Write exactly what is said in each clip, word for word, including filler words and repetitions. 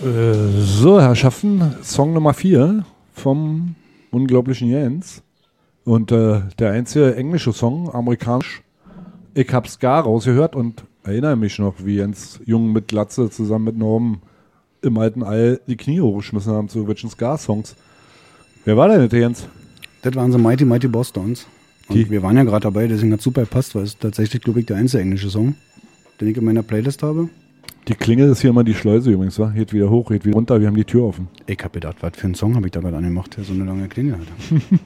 Äh, so, Herrschaften, Song Nummer vier vom unglaublichen Jens. Und äh, der einzige englische Song, amerikanisch. Ich hab Ska rausgehört und erinnere mich noch, wie Jens Jung mit Glatze zusammen mit Norm im alten All die Knie hochgeschmissen haben zu welchen Ska-Songs. Wer war denn der Jens? Das waren so Mighty Mighty Bosstones. Und die? Wir waren ja gerade dabei, deswegen hat es super gepasst, weil es tatsächlich, glaube ich, der einzige englische Song, den ich in meiner Playlist habe. Die Klingel ist hier immer die Schleuse übrigens, wa? Geht wieder hoch, geht wieder runter, wir haben die Tür offen. Ich hab gedacht, was für einen Song habe ich da gerade angemacht, der so eine lange Klingel hat.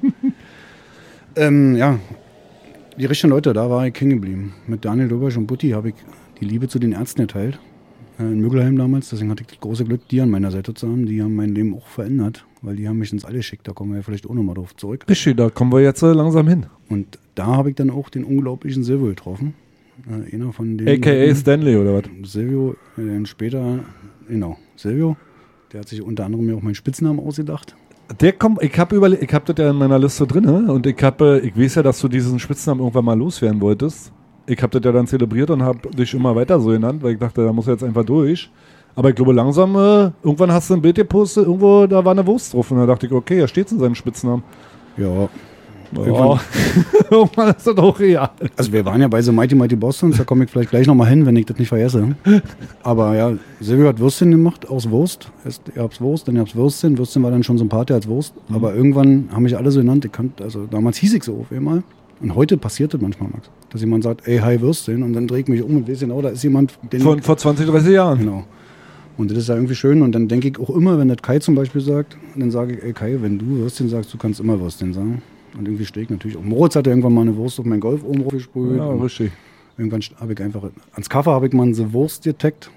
ähm, ja, die richtigen Leute, da war ich hängen geblieben. Mit Daniel Dobersch und Butti habe ich die Liebe zu den Ärzten geteilt. Äh, in Mögelheim damals, deswegen hatte ich das große Glück, die an meiner Seite zu haben. Die haben mein Leben auch verändert, weil die haben mich ins All geschickt. Da kommen wir ja vielleicht auch nochmal drauf zurück. Richtig, da kommen wir jetzt äh, langsam hin. Und da habe ich dann auch den unglaublichen Silvio getroffen. Äh, einer von denen. A K A Stanley oder was? Silvio, äh, dann später, genau, Silvio. Der hat sich unter anderem mir auch meinen Spitznamen ausgedacht. Der kommt, ich habe überle- ich hab das ja in meiner Liste drin, ne? Und ich habe, ich weiß ja, dass du diesen Spitznamen irgendwann mal loswerden wolltest. Ich habe das ja dann zelebriert und habe dich immer weiter so genannt, weil ich dachte, da muss er jetzt einfach durch. Aber ich glaube langsam, äh, irgendwann hast du ein Bild gepostet, irgendwo, da war eine Wurst drauf. Und da dachte ich, okay, er steht in seinem Spitznamen. Ja. Oh. Irgendwann ist das auch real. Also wir waren ja bei so Mighty Mighty Bosstones, da komme ich vielleicht gleich nochmal hin, wenn ich das nicht vergesse. Aber ja, Silvio hat Würstchen gemacht aus Wurst. Erst ihr habt's Wurst, dann ihr habt's Würstchen. Würstchen war dann schon sympathisch als Wurst. Mhm. Aber irgendwann haben mich alle so genannt. Ich kannte, also damals hieß ich so auf einmal. Und heute passiert das manchmal, Max. Dass jemand sagt, ey, hi Würstchen. Und dann drehe ich mich um und weiß genau, da ist jemand. Den Von vor zwanzig, dreißig Jahren. Genau. Und das ist ja irgendwie schön. Und dann denke ich auch immer, wenn das Kai zum Beispiel sagt, dann sage ich, ey Kai, wenn du Würstchen sagst, du kannst immer Würstchen sagen. Und irgendwie stehe ich natürlich auch. Moritz hatte irgendwann mal eine Wurst auf meinen Golf oben gesprüht. Ja, richtig. Irgendwann habe ich einfach, ans Kaffee habe ich mal eine Wurst getaggt.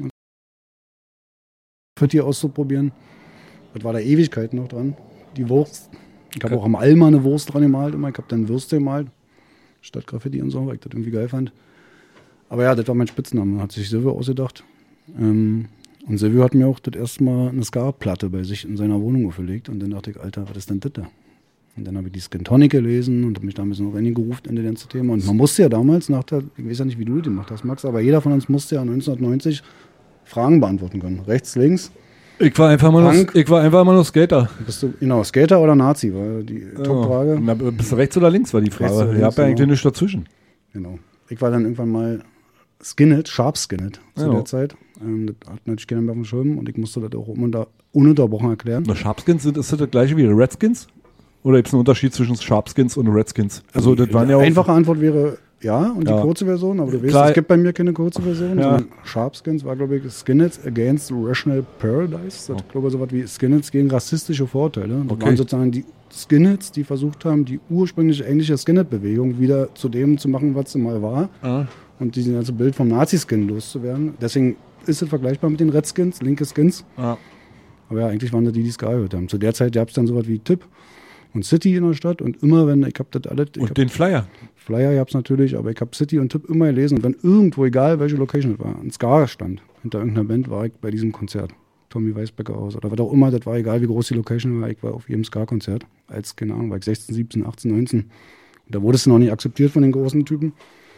Für die auszuprobieren. Das war da Ewigkeit noch dran. Die Wurst. Ich habe auch am Alma eine Wurst dran gemalt. Immer. Ich habe dann Würste gemalt. Statt Graffiti und so, weil ich das irgendwie geil fand. Aber ja, das war mein Spitzname. Hat sich Silvio ausgedacht. Ähm, und Silvio hat mir auch das erste Mal eine Ska-Platte bei sich in seiner Wohnung aufgelegt. Und dann dachte ich, Alter, was ist denn das da? Und dann habe ich die Skin Tonic gelesen und habe mich da ein bisschen noch reingerufen in das ganze Thema. Und man musste ja damals, nach der, ich weiß ja nicht, wie du das gemacht hast, Max, aber jeder von uns musste ja neunzehnhundertneunzig Fragen beantworten können. Rechts, links. Ich war einfach mal nur, ich war einfach mal nur Skater. Bist du, genau, Skater oder Nazi war die ja. Top-Frage. Na, bist du rechts oder links war die Frage. Ich habe ja eigentlich nichts dazwischen. Genau. Ich war dann irgendwann mal Skinhead, Sharp Skinhead zu ja. der Zeit. Ähm, das hat natürlich keiner mehr auf dem Schirm und ich musste das auch ununterbrochen erklären. Na, Sharpskins, sind, ist das das gleiche wie Redskins? Oder gibt es einen Unterschied zwischen Sharpskins und Redskins? Also, das waren die ja auch einfache Antwort wäre ja und die ja. kurze Version, aber du weißt, Klar. es gibt bei mir keine kurze Version. Ja. Sharpskins war, glaube ich, Skinheads Against Rational Paradise. Das oh. glaube ich, so was wie Skinheads gegen rassistische Vorteile. Das okay. waren sozusagen die Skinheads, die versucht haben, die ursprüngliche englische Skinhead-Bewegung wieder zu dem zu machen, was sie mal war. Ah. Und dieses ganze Bild vom Nazi-Skin loszuwerden. Deswegen ist es vergleichbar mit den Redskins, linke Skins. Ah. Aber ja, eigentlich waren das die, die Ska gehört haben. Zu der Zeit gab es dann so was wie Tipp und City in der Stadt und immer wenn, ich hab das alles... Ich und hab, den Flyer? Flyer gab es natürlich, aber ich habe City und Tipp immer gelesen und wenn irgendwo, egal welche Location es war, ein Ska stand, hinter irgendeiner Band, war ich bei diesem Konzert. Tommy Weisbecker aus oder was auch immer, das war egal, wie groß die Location war, ich war auf jedem Ska-Konzert. Als, keine Ahnung, war ich sechzehn, siebzehn, achtzehn, neunzehn. Und da wurde es noch nicht akzeptiert von den großen Typen.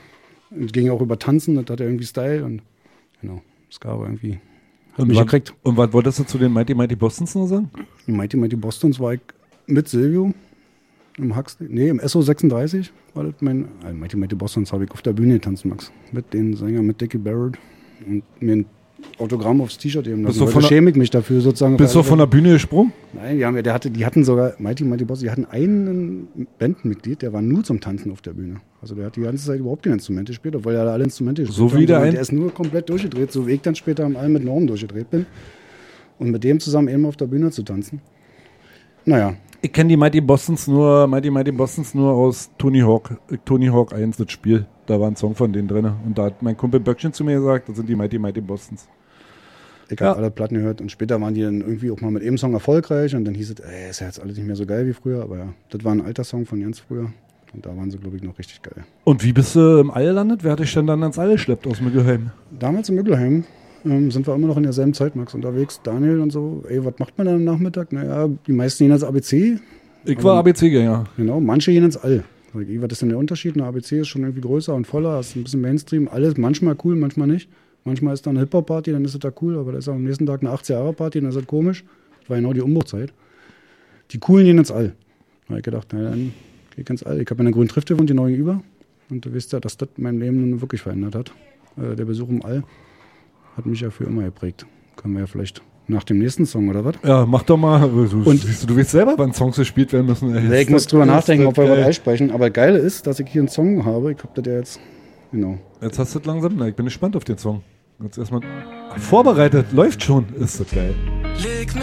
Es ging auch über Tanzen, das hatte irgendwie Style und genau, Ska war irgendwie... Hat mich gekriegt. Und was wolltest du zu den Mighty Mighty Bostons noch sagen? Die Mighty Mighty Bostons war ich mit Silvio im Huxley, nee, im S O sechsunddreißig war das mein, also Mighty Mighty Bostons habe ich auf der Bühne getanzt, Max. Mit den Sänger, mit Dickie Barrett und mir ein Autogramm aufs T-Shirt eben. Also heute schäme ich mich dafür sozusagen. Bist du von der Bühne gesprungen? Nein, die, haben, der hatte, die hatten sogar, Mighty Mighty Bostons, die hatten einen Bandmitglied, der war nur zum Tanzen auf der Bühne. Also der hat die ganze Zeit überhaupt keine Instrumente gespielt, obwohl er alle Instrumente gespielt hat. So wie der ein... Der ist nur komplett durchgedreht, so wie ich dann später am All mit Norm durchgedreht bin. Und mit dem zusammen eben auf der Bühne zu tanzen. Naja. Ich kenne die Mighty Bostons nur, Mighty Mighty Bostons nur aus Tony Hawk, Tony Hawk eins, das Spiel. Da war ein Song von denen drin. Und da hat mein Kumpel Böckchen zu mir gesagt, das sind die Mighty Mighty Bostons. Ich habe ja. alle Platten gehört und später waren die dann irgendwie auch mal mit einem Song erfolgreich und dann hieß es, ey, ist ja jetzt alles nicht mehr so geil wie früher, aber ja, das war ein alter Song von ganz früher und da waren sie, glaube ich, noch richtig geil. Und wie bist du im All gelandet? Wer hat dich denn dann ans All geschleppt aus Müggelheim? Damals in Müggelheim ähm, sind wir immer noch in derselben Zeit, Max, unterwegs. Daniel und so, ey, was macht man dann am Nachmittag? Naja, die meisten gehen ins A B C. Ich war A B C-Gänger. Genau, manche gehen ins All. Was ist denn der Unterschied? Eine A B C ist schon irgendwie größer und voller, ist ein bisschen Mainstream, alles manchmal cool, manchmal nicht. Manchmal ist da eine Hip-Hop-Party, dann ist es da cool, aber da ist auch am nächsten Tag eine achtziger-Jahre-Party, dann ist das komisch. Das war genau die Umbruchzeit. Die Coolen gehen ins All. Da habe ich gedacht, na dann gehe ich ins All. Ich habe in der Grünen Trift gewohnt, die neu gegenüber. Und du weißt ja, dass das mein Leben nun wirklich verändert hat. Äh, der Besuch im All hat mich ja für immer geprägt. Können wir ja vielleicht nach dem nächsten Song, oder was? Ja, mach doch mal. Du, Und- siehst du, du weißt selber, wann Songs gespielt werden müssen. Ey, Nee, ich ist muss das- drüber ist nachdenken, das ob wir was geil. einsprechen. Aber geil ist, dass ich hier einen Song habe. Ich habe das ja jetzt, genau. Jetzt hast du es langsam. Na, ich bin gespannt auf den Song. Jetzt erstmal vorbereitet. Läuft schon. Ist das geil. Leg